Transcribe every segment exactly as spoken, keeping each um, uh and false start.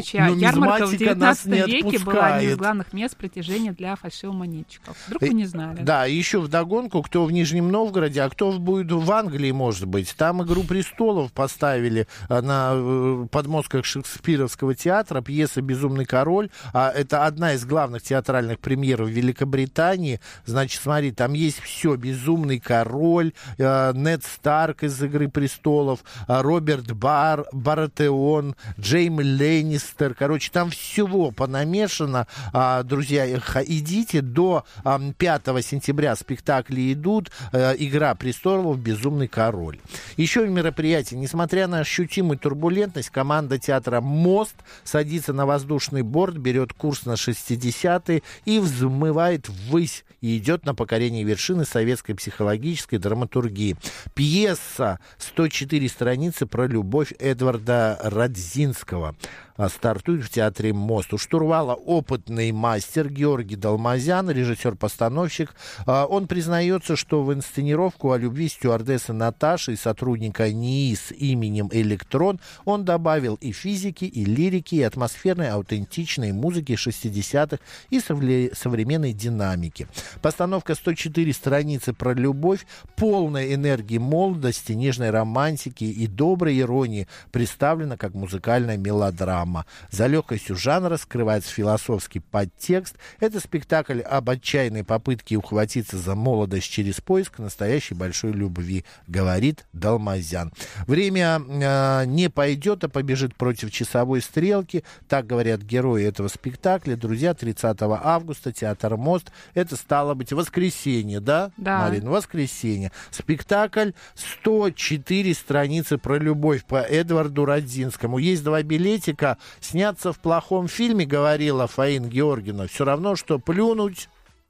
чья ярмарка в девятнадцатом веке была одним из главных мест притяжения для фальшивомонетчиков. Вдруг вы не знали. Да, еще вдогонку, кто в Нижнем Новгороде, а кто будет в Англии, может быть. Там «Игру престолов» поставили на подмостках Шекспировского театра, пьеса «Безумный король». Это одна из главных театральных премьер в Великобритании. Значит, смотри, там есть все. «Безумный король», Нед Старк из «Игры престолов», Роберт Бар, Баратеон, Джейми Лэннистер. Короче, там всего понамешано. Друзья, идите. До пятого сентября спектакли идут. «Игра престолов», «Безумный король». Еще мероприятие. Несмотря на ощутимую турбулентность, команда театра «Мост» садится на воздушный борт, берет курс на шестидесятые и взмывает ввысь. И идет на покорение вершины советской психологической драматургии. Пьеса сто четыре страницы про любовь Эдварда Радзинского стартует в театре «Мост». У штурвала опытный мастер Георгий Далмазян, режиссер-постановщик. Он признается, что в инсценировку о любви стюардессы Наташи и сотрудника НИИ с именем Электрон он добавил и физики, и лирики, и атмосферной аутентичной музыки шестидесятых, и современной динамики. Постановка сто четыре страницы про любовь, полная энергии молодости, нежной романтики и доброй иронии, представлена как музыкальная мелодрама. За легкостью жанра скрывается философский подтекст. Это спектакль об отчаянной попытке ухватиться за молодость через поиск настоящей большой любви, говорит Далмазян. Время э, не пойдет, а побежит против часовой стрелки. Так говорят герои этого спектакля. Друзья, тридцатого августа, театр «Мост». Это стало быть воскресенье, да, да. Марин? Воскресенье. Спектакль сто четыре страницы про любовь по Эдварду Радзинскому. Есть два билетика. Сняться в плохом фильме, говорила Фаина Георгиевна, все равно, что плюнуть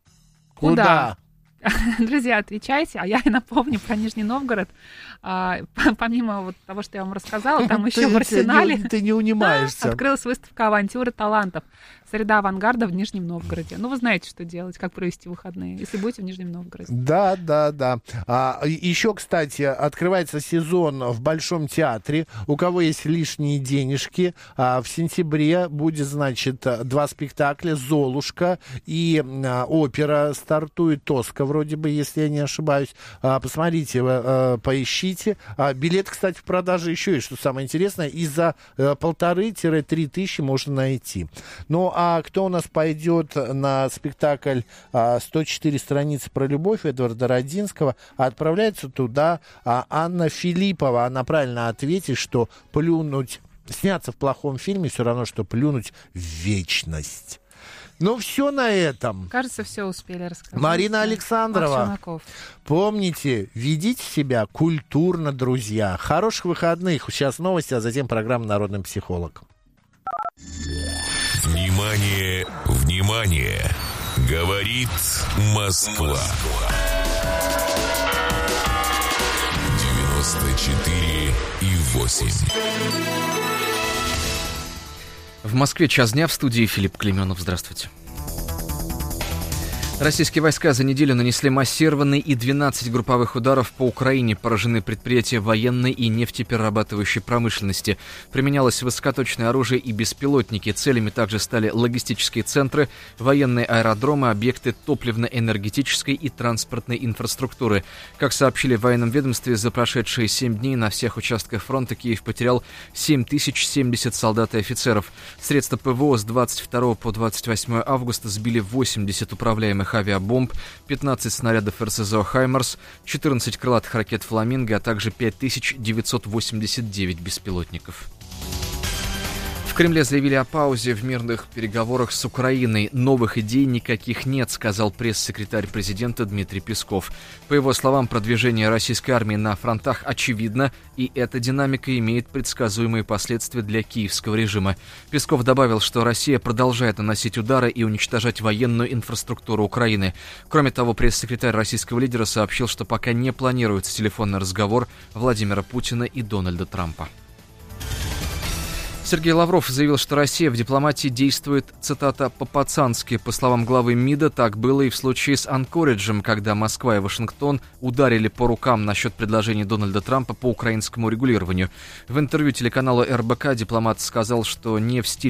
куда? Друзья, отвечайте, а я напомню про Нижний Новгород. А, помимо вот того, что я вам рассказала, там еще в Арсенале ты не унимаешься. Открылась выставка «Авантюры талантов». Среда авангарда в Нижнем Новгороде. Ну, вы знаете, что делать, как провести выходные, если будете в Нижнем Новгороде. Да, да, да. А, еще, кстати, открывается сезон в Большом театре. У кого есть лишние денежки, а, в сентябре будет, значит, два спектакля «Золушка» и а, опера стартует, «Тоска», вроде бы, если я не ошибаюсь. А, посмотрите, а, поищите. А, билет, кстати, в продаже еще есть, что самое интересное, и за а, полторы-три тысячи можно найти. Ну, а кто у нас пойдет на спектакль а, сто четыре страницы про любовь Эдварда Радзинского? Отправляется туда а, Анна Филиппова. Она правильно ответит, что плюнуть, сняться в плохом фильме все равно, что плюнуть в вечность. Ну, все на этом. Кажется, все успели рассказать. Марина Александрова, помните, ведите себя культурно, друзья. Хороших выходных. Сейчас новости, а затем программа «Народный психолог». Внимание, внимание! Говорит Москва. девяносто четыре и восемь. В Москве час дня, в студии Филипп Клеменов. Здравствуйте. Российские войска за неделю нанесли массированные и двенадцать групповых ударов по Украине. Поражены предприятия военной и нефтеперерабатывающей промышленности. Применялось высокоточное оружие и беспилотники. Целями также стали логистические центры, военные аэродромы, объекты топливно-энергетической и транспортной инфраструктуры. Как сообщили в военном ведомстве, за прошедшие семь дней на всех участках фронта Киев потерял семь тысяч семьдесят солдат и офицеров. Средства ПВО с двадцать второго по двадцать восьмое августа сбили восемьдесят управляемых авиабомб, пятнадцать снарядов эр эс зэ о «Хаймарс», четырнадцать крылатых ракет «Фламинго», а также пять тысяч девятьсот восемьдесят девять беспилотников. В Кремле заявили о паузе в мирных переговорах с Украиной. Новых идей никаких нет, сказал пресс-секретарь президента Дмитрий Песков. По его словам, продвижение российской армии на фронтах очевидно, и эта динамика имеет предсказуемые последствия для киевского режима. Песков добавил, что Россия продолжает наносить удары и уничтожать военную инфраструктуру Украины. Кроме того, пресс-секретарь российского лидера сообщил, что пока не планируется телефонный разговор Владимира Путина и Дональда Трампа. Сергей Лавров заявил, что Россия в дипломатии действует, цитата, «по-пацански». По словам главы МИДа, так было и в случае с Анкориджем, когда Москва и Вашингтон ударили по рукам насчет предложений Дональда Трампа по украинскому регулированию. В интервью телеканалу эр бэ ка дипломат сказал, что не в стиле